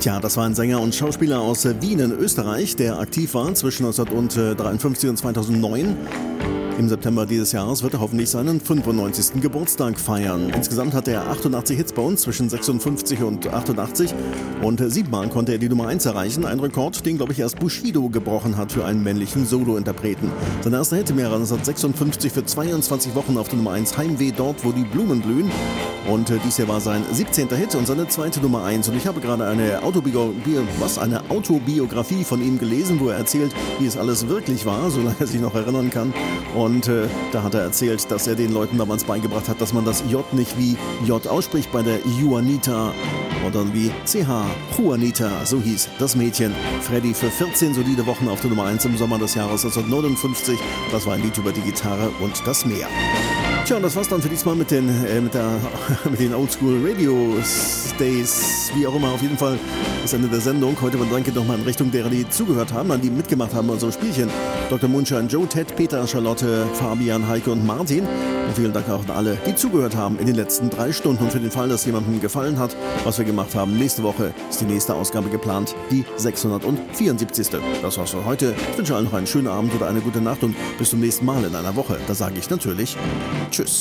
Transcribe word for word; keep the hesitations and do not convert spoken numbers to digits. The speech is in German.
Tja, das war ein Sänger und Schauspieler aus äh, Wien in Österreich, der aktiv war zwischen neunzehnhundertdreiundfünfzig und zweitausendneun. Im September dieses Jahres wird er hoffentlich seinen fünfundneunzigsten Geburtstag feiern. Insgesamt hatte er achtundachtzig Hits bei uns zwischen sechsundfünfzig und achtundachtzig und äh, siebenmal konnte er die Nummer eins erreichen. Ein Rekord, den, glaube ich, erst Bushido gebrochen hat für einen männlichen Solo-Interpreten. Sein erster Hit im Jahr neunzehnhundertsechsundfünfzig für zweiundzwanzig Wochen auf der Nummer eins, Heimweh dort, wo die Blumen blühen. Und äh, dies hier war sein siebzehnter Hit und seine zweite Nummer eins. Und ich habe gerade eine, Autobio Bio was, eine Autobiografie von ihm gelesen, wo er erzählt, wie es alles wirklich war, solange er sich noch erinnern kann. Und äh, da hat er erzählt, dass er den Leuten damals beigebracht hat, dass man das J nicht wie J ausspricht bei der Juanita, sondern wie C H, Juanita, so hieß das Mädchen. Freddy für vierzehn solide Wochen auf der Nummer eins im Sommer des Jahres neunzehnhundertneunundfünfzig. Das war ein Lied über die Gitarre und das Meer. Tja, und das war's dann für diesmal mit den, äh, mit, der, mit den Oldschool Radio Stays, wie auch immer. Auf jeden Fall das Ende der Sendung. Heute danke nochmal in Richtung derer, die zugehört haben, an die mitgemacht haben bei unserem Spielchen. Doktor Moonshine, Joe, Ted, Peter, Charlotte, Fabian, Heike und Martin. Und vielen Dank auch an alle, die zugehört haben in den letzten drei Stunden. Und für den Fall, dass jemandem gefallen hat, was wir gemacht haben, nächste Woche ist die nächste Ausgabe geplant, die sechshundertvierundsiebzigste. Das war's für heute. Ich wünsche allen noch einen schönen Abend oder eine gute Nacht und bis zum nächsten Mal in einer Woche. Da sage ich natürlich Tschüss.